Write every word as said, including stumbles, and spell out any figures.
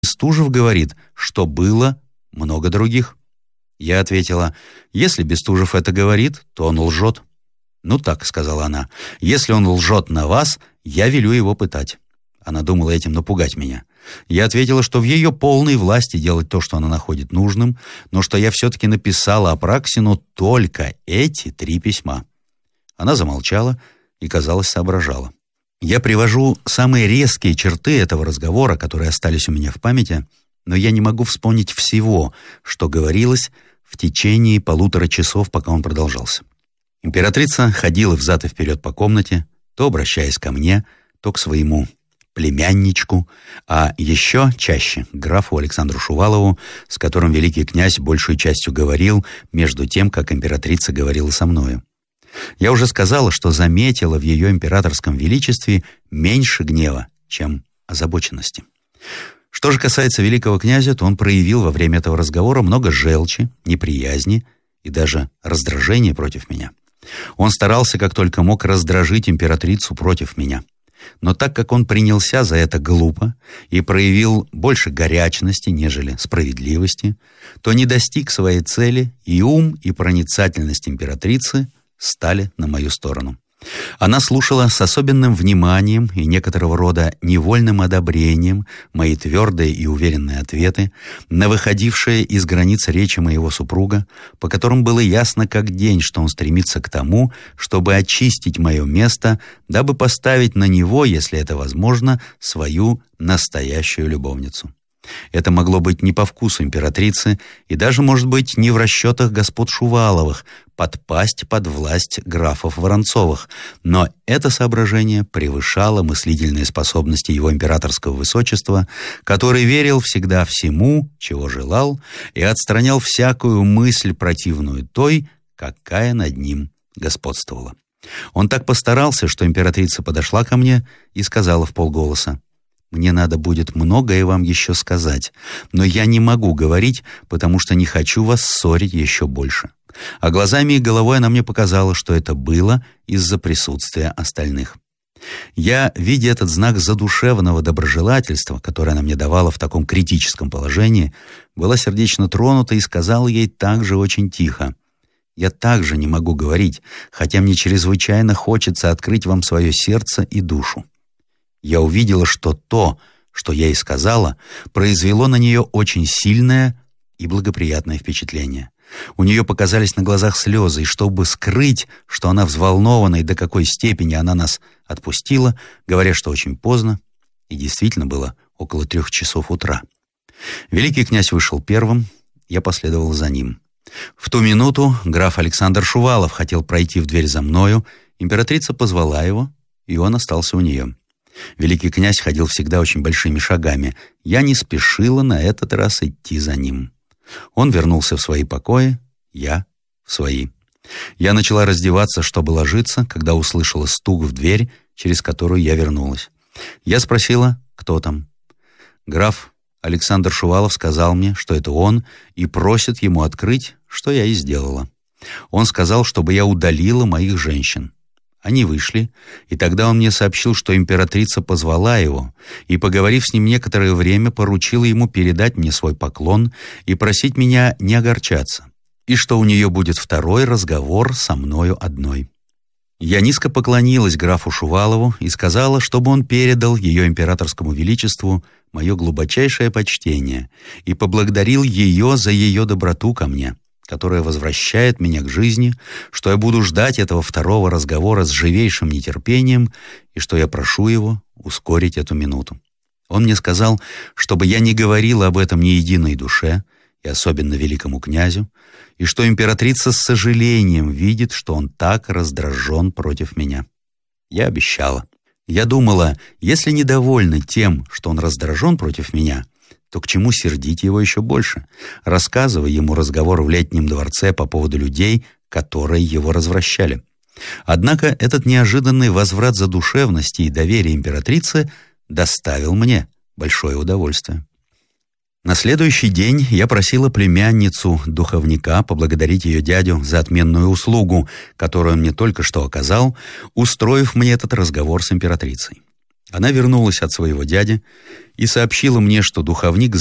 Бестужев говорит, что было много других. Я ответила: если Бестужев это говорит, то он лжет. «Ну так», — сказала она, — «если он лжет на вас, я велю его пытать». Она думала этим напугать меня. Я ответила, что в ее полной власти делать то, что она находит нужным, но что я все-таки написала Апраксину только эти три письма. Она замолчала и, казалось, соображала. Я привожу самые резкие черты этого разговора, которые остались у меня в памяти, но я не могу вспомнить всего, что говорилось в течение полутора часов, пока он продолжался. Императрица ходила взад и вперед по комнате, то обращаясь ко мне, то к своему племянничку, а еще чаще к графу Александру Шувалову, с которым великий князь большей частью говорил, между тем, как императрица говорила со мною. Я уже сказала, что заметила в ее императорском величестве меньше гнева, чем озабоченности. Что же касается великого князя, то он проявил во время этого разговора много желчи, неприязни и даже раздражения против меня. Он старался как только мог раздражить императрицу против меня. Но так как он принялся за это глупо и проявил больше горячности, нежели справедливости, то не достиг своей цели, и ум, и проницательность императрицы стали на мою сторону. Она слушала с особенным вниманием и некоторого рода невольным одобрением мои твердые и уверенные ответы на выходившие из границ речи моего супруга, по которым было ясно как день, что он стремится к тому, чтобы очистить мое место, дабы поставить на него, если это возможно, свою настоящую любовницу. Это могло быть не по вкусу императрицы и даже, может быть, не в расчетах господ Шуваловых подпасть под власть графов Воронцовых, но это соображение превышало мыслительные способности его императорского высочества, который верил всегда всему, чего желал, и отстранял всякую мысль противную той, какая над ним господствовала. Он так постарался, что императрица подошла ко мне и сказала вполголоса: «Мне надо будет многое вам еще сказать, но я не могу говорить, потому что не хочу вас ссорить еще больше». А глазами и головой она мне показала, что это было из-за присутствия остальных. Я, видя этот знак задушевного доброжелательства, которое она мне давала в таком критическом положении, была сердечно тронута и сказала ей также очень тихо: «Я также не могу говорить, хотя мне чрезвычайно хочется открыть вам свое сердце и душу». Я увидела, что то, что я ей сказала, произвело на нее очень сильное и благоприятное впечатление. У нее показались на глазах слезы, и чтобы скрыть, что она взволнована и до какой степени она нас отпустила, говоря, что очень поздно, и действительно было около трех часов утра. Великий князь вышел первым, я последовал за ним. В ту минуту граф Александр Шувалов хотел пройти в дверь за мною, императрица позвала его, и он остался у нее. Великий князь ходил всегда очень большими шагами. Я не спешила на этот раз идти за ним. Он вернулся в свои покои, я в свои. Я начала раздеваться, чтобы ложиться, когда услышала стук в дверь, через которую я вернулась. Я спросила, кто там. Граф Александр Шувалов сказал мне, что это он, и просит ему открыть, что я и сделала. Он сказал, чтобы я удалила моих женщин. Они вышли, и тогда он мне сообщил, что императрица позвала его, и, поговорив с ним некоторое время, поручила ему передать мне свой поклон и просить меня не огорчаться, и что у нее будет второй разговор со мною одной. Я низко поклонилась графу Шувалову и сказала, чтобы он передал ее императорскому величеству мое глубочайшее почтение и поблагодарил ее за ее доброту ко мне, которая возвращает меня к жизни, что я буду ждать этого второго разговора с живейшим нетерпением и что я прошу его ускорить эту минуту. Он мне сказал, чтобы я не говорила об этом ни единой душе, и особенно великому князю, и что императрица с сожалением видит, что он так раздражен против меня. Я обещала. Я думала, если недовольны тем, что он раздражен против меня, то к чему сердить его еще больше, рассказывая ему разговор в Летнем дворце по поводу людей, которые его развращали. Однако этот неожиданный возврат задушевности и доверия императрицы доставил мне большое удовольствие. На следующий день я просила племянницу духовника поблагодарить ее дядю за отменную услугу, которую он мне только что оказал, устроив мне этот разговор с императрицей. Она вернулась от своего дяди и сообщила мне, что духовник